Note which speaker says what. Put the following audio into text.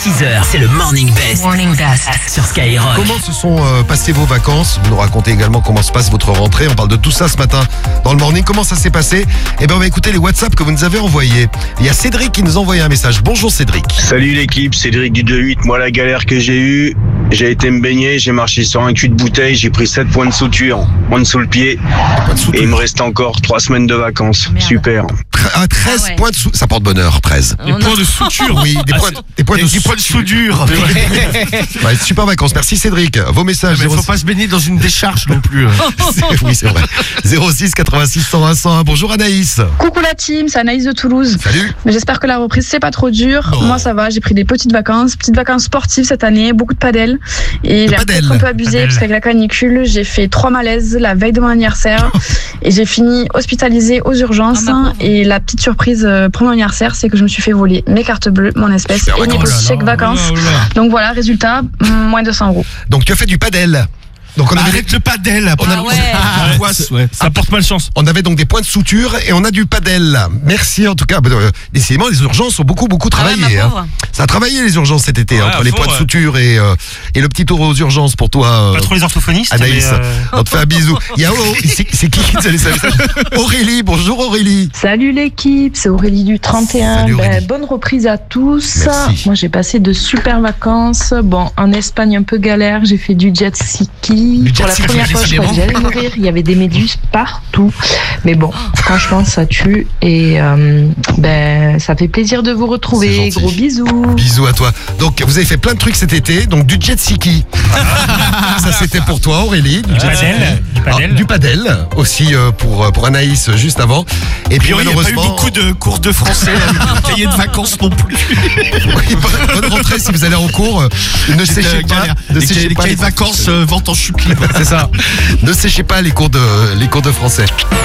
Speaker 1: 6h, c'est le Morning Best.
Speaker 2: Morning Best.
Speaker 1: Sur Skyrock.
Speaker 3: Comment se sont passées vos vacances? Vous nous racontez également comment se passe votre rentrée. On parle de tout ça ce matin dans le Morning. Comment ça s'est passé? Eh bien, on va écouter les WhatsApp que vous nous avez envoyés. Il y a Cédric qui nous a envoyé un message. Bonjour Cédric.
Speaker 4: Salut l'équipe, Cédric du 2-8. Moi, la galère que j'ai eue, j'ai été me baigner, j'ai marché sur un cul de bouteille, j'ai pris 7 points de suture en dessous le pied. Et il me reste encore 3 semaines de vacances.
Speaker 2: Merde.
Speaker 4: Super.
Speaker 3: 13
Speaker 2: ouais.
Speaker 3: points de ça porte bonheur, 13.
Speaker 5: Des points de suture.
Speaker 3: Oui, des points de
Speaker 5: soudure.
Speaker 3: Ouais, super vacances. Merci Cédric. Vos messages.
Speaker 5: Mais faut pas se baigner dans une décharge non plus.
Speaker 3: Oui, c'est vrai. 06 86 101 101. Bonjour Anaïs.
Speaker 6: Coucou la team, c'est Anaïs de Toulouse.
Speaker 3: Salut.
Speaker 6: Mais j'espère que la reprise c'est pas trop dur.
Speaker 3: Non.
Speaker 6: Moi ça va, j'ai pris des petites vacances sportives cette année, beaucoup de padel. Et j'ai
Speaker 3: padel.
Speaker 6: peut-être un peu abusé parce qu'avec la canicule, j'ai fait 3 malaises la veille de mon anniversaire et j'ai fini hospitalisée aux urgences. Et la petite surprise pour mon anniversaire, c'est que je me suis fait voler mes cartes bleues, mon espèce
Speaker 3: Super
Speaker 6: et mes
Speaker 3: vacances.
Speaker 6: chèques vacances. Donc voilà, résultat, moins de 100 €.
Speaker 3: Donc tu as fait du padel. Donc on avait,
Speaker 5: Arrête le padel. Ça porte malchance.
Speaker 3: on avait donc des points de suture et on a du padel. Merci en tout cas. Décidément, les urgences ont beaucoup travaillé. Ça a travaillé les urgences cet été,
Speaker 5: Ouais,
Speaker 3: entre
Speaker 5: à
Speaker 3: les
Speaker 5: fond,
Speaker 3: points de
Speaker 5: ouais.
Speaker 3: suture et le petit tour aux urgences pour toi.
Speaker 7: Pas trop les orthophonistes.
Speaker 3: Anaïs,
Speaker 7: mais,
Speaker 3: on te fait un bisou. Il y a c'est qui nous a laissé un message? Aurélie, bonjour Aurélie.
Speaker 8: Salut l'équipe, c'est Aurélie du 31.
Speaker 3: Salut Aurélie.
Speaker 8: Bonne reprise à tous.
Speaker 3: Merci.
Speaker 8: Moi j'ai passé de super vacances. Bon, en Espagne un peu galère, j'ai fait du jet ski.
Speaker 3: Du
Speaker 8: Pour
Speaker 3: jet
Speaker 8: la
Speaker 3: ski,
Speaker 8: première fois, je croyais que j'allais mourir. Il y avait des méduses partout. Mais bon, franchement, ça tue. Et ça fait plaisir de vous
Speaker 3: C'est
Speaker 8: retrouver.
Speaker 3: gentil.
Speaker 8: Gros bisous.
Speaker 3: Bisous à toi. Donc vous avez fait plein de trucs cet été, donc du jet ski. Ça c'était pour toi Aurélie. Du jet ski. Du padel aussi pour Anaïs juste avant. Et puis
Speaker 5: Il n'y a pas eu
Speaker 3: malheureusement,
Speaker 5: beaucoup de cours de français, cahiers de vacances non plus.
Speaker 3: oui, bonne rentrée si vous allez en cours. Ne séchez pas. Ne séchez
Speaker 5: Les
Speaker 3: pas
Speaker 5: cahiers de vacances, vente en chute libre.
Speaker 3: C'est ça. Ne séchez pas les cours de français.